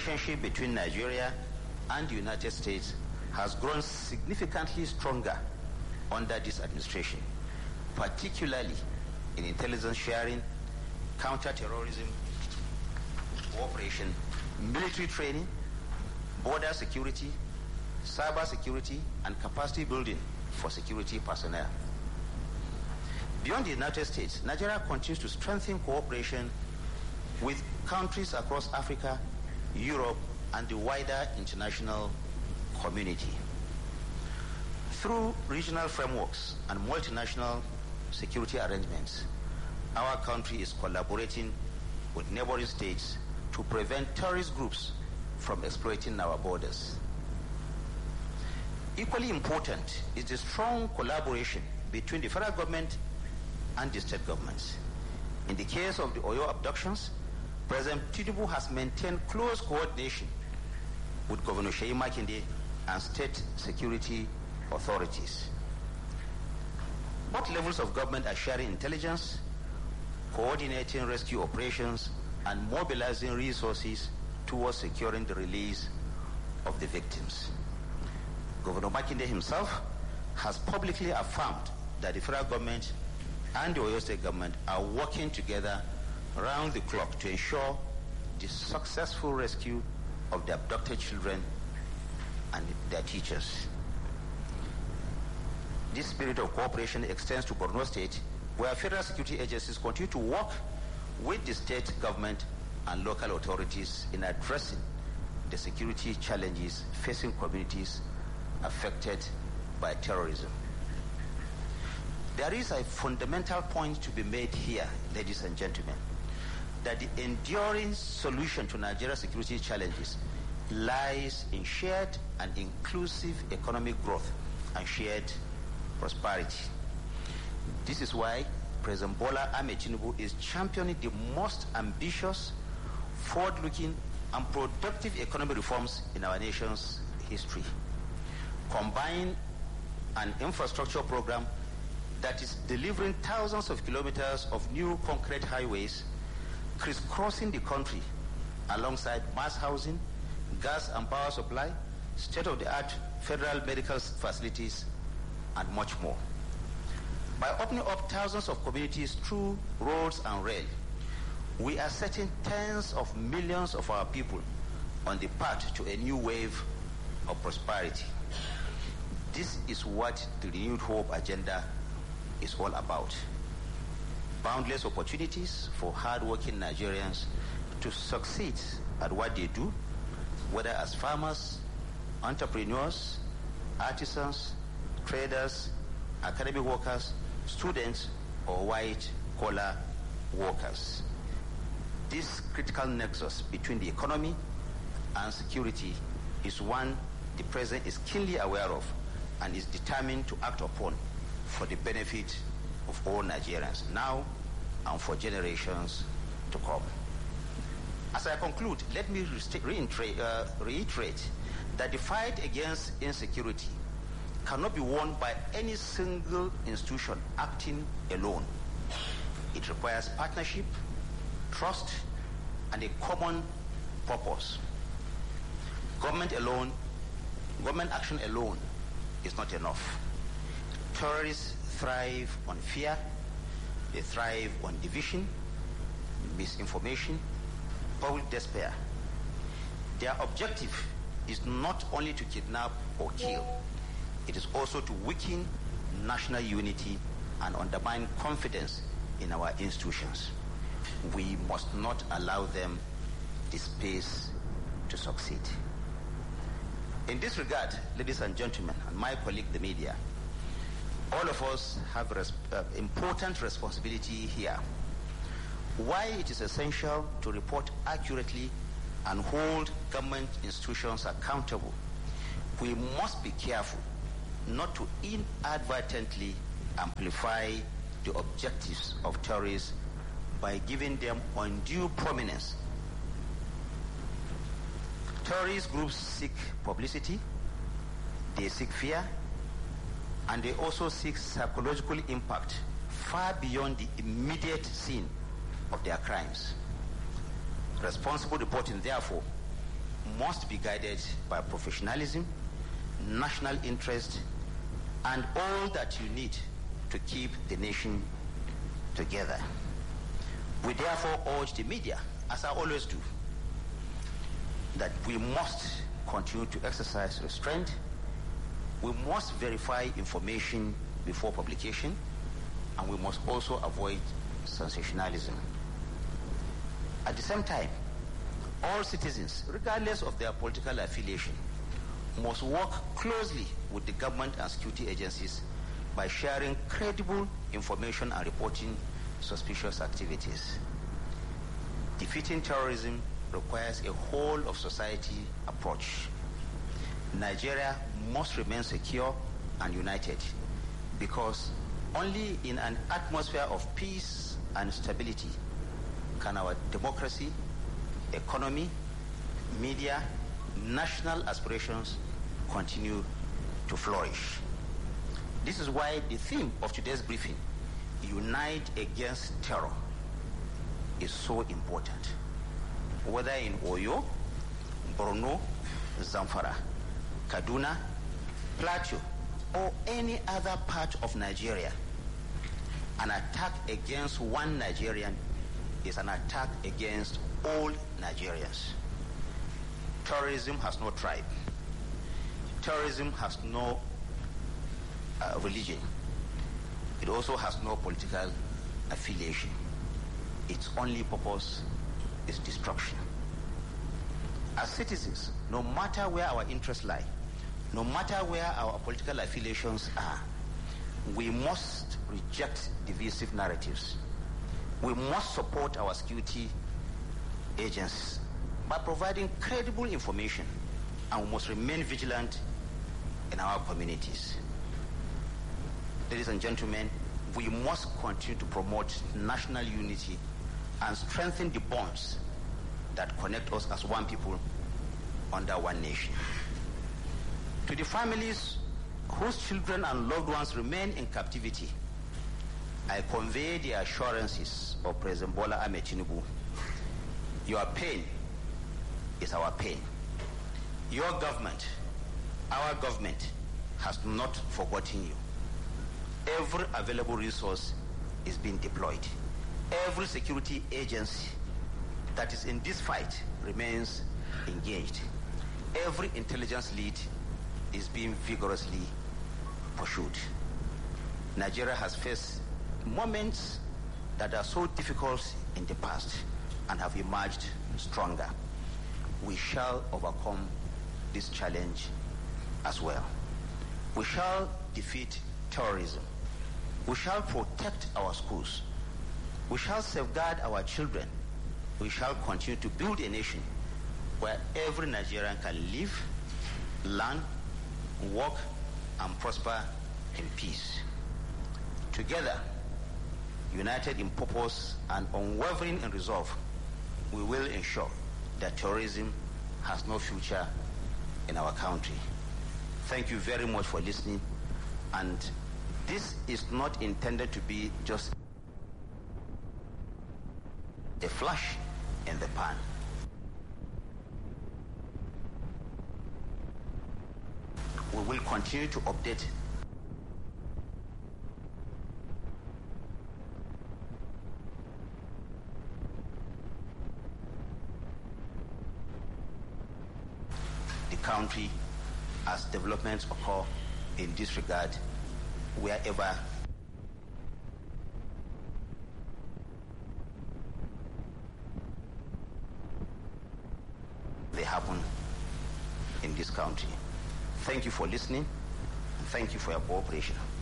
relationship between Nigeria and the United States has grown significantly stronger under this administration, particularly in intelligence sharing, counter-terrorism cooperation, military training, border security, cyber security, and capacity building for security personnel. Beyond the United States, Nigeria continues to strengthen cooperation with countries across Africa, Europe, and the wider international community. Through regional frameworks and multinational security arrangements, our country is collaborating with neighboring states to prevent terrorist groups from exploiting our borders. Equally important is the strong collaboration between the federal government and the state governments. In the case of the Oyo abductions, President Tinubu has maintained close coordination with Governor Seyi Makinde and state security authorities. Both levels of government are sharing intelligence, coordinating rescue operations, and mobilizing resources towards securing the release of the victims. Governor Makinde himself has publicly affirmed that the federal government and the Oyo State government are working together around the clock to ensure the successful rescue of the abducted children and their teachers. This spirit of cooperation extends to Borno State, where federal security agencies continue to work with the state government and local authorities in addressing the security challenges facing communities affected by terrorism. There is a fundamental point to be made here, ladies and gentlemen, that the enduring solution to Nigeria's security challenges lies in shared and inclusive economic growth and shared prosperity. This is why President Bola Ahmed Tinubu is championing the most ambitious, forward-looking, and productive economic reforms in our nation's history. Combine an infrastructure program that is delivering thousands of kilometers of new concrete highways crisscrossing the country alongside mass housing, gas and power supply, state-of-the-art federal medical facilities, and much more. By opening up thousands of communities through roads and rail, we are setting tens of millions of our people on the path to a new wave of prosperity. This is what the Renewed Hope agenda is all about. Boundless opportunities for hard-working Nigerians to succeed at what they do, whether as farmers, entrepreneurs, artisans, traders, academic workers, students, or white-collar workers. This critical nexus between the economy and security is one the President is keenly aware of and is determined to act upon for the benefit of all Nigerians now and for generations to come. As I conclude, let me reiterate that the fight against insecurity cannot be won by any single institution acting alone. It requires partnership, trust, and a common purpose. Government action alone is not enough. Terrorists thrive on fear, they thrive on division, misinformation, public despair. Their objective is not only to kidnap or kill, it is also to weaken national unity and undermine confidence in our institutions. We must not allow them the space to succeed. In this regard, ladies and gentlemen, and my colleague, the media, all of us have important responsibility here. Why it is essential to report accurately and hold government institutions accountable, we must be careful not to inadvertently amplify the objectives of terrorists by giving them undue prominence. Terrorist groups seek publicity, they seek fear, and they also seek psychological impact far beyond the immediate scene of their crimes. Responsible reporting, therefore, must be guided by professionalism, national interest, and all that you need to keep the nation together. We therefore urge the media, as I always do, that we must continue to exercise restraint. We must verify information before publication, and we must also avoid sensationalism. At the same time, all citizens, regardless of their political affiliation, must work closely with the government and security agencies by sharing credible information and reporting suspicious activities. Defeating terrorism requires a whole of society approach. Nigeria must remain secure and united, because only in an atmosphere of peace and stability can our democracy, economy, media, national aspirations continue to flourish. This is why the theme of today's briefing, Unite Against Terror, is so important. Whether in Oyo, Borno, Zamfara, Kaduna, Plateau, or any other part of Nigeria, an attack against one Nigerian is an attack against all Nigerians. Terrorism has no tribe. Terrorism has no religion. It also has no political affiliation. Its only purpose is destruction. As citizens, no matter where our interests lie, no matter where our political affiliations are, we must reject divisive narratives. We must support our security agencies by providing credible information, and we must remain vigilant in our communities. Ladies and gentlemen, we must continue to promote national unity and strengthen the bonds that connect us as one people under one nation. To the families whose children and loved ones remain in captivity, I convey the assurances of President Bola Ahmed Tinubu. Your pain is our pain. Your government, our government, has not forgotten you. Every available resource is being deployed. Every security agency that is in this fight remains engaged. Every intelligence lead is being vigorously pursued. Nigeria has faced moments that are so difficult in the past and have emerged stronger. We shall overcome this challenge as well. We shall defeat terrorism. We shall protect our schools. We shall safeguard our children. We shall continue to build a nation where every Nigerian can live, learn, work, and prosper in peace. Together, united in purpose and unwavering in resolve, we will ensure that terrorism has no future in our country. Thank you very much for listening, and this is not intended to be just a flash in the pan. We will continue to update the country as developments occur in this regard wherever they happen in this country. Thank you for listening, and thank you for your cooperation.